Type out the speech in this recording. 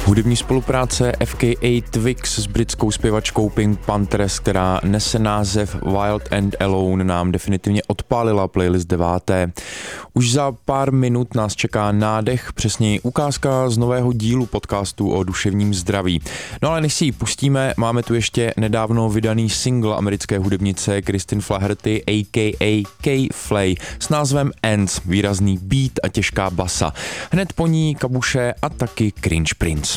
Hudební spolupráce FKA Twigs s britskou zpěvačkou Pink Panthers, která nese název Wild and Alone, nám definitivně odpálila playlist 9. Už za pár minut nás čeká nádech, přesněji ukázka z nového dílu podcastu o duševním zdraví. No ale než si ji pustíme, máme tu ještě nedávno vydaný single americké hudebnice Kristin Flaherty a.k.a. K-Flay s názvem Ends, výrazný beat a těžká basa. Hned po ní Kabuše a taky Cringe Prince.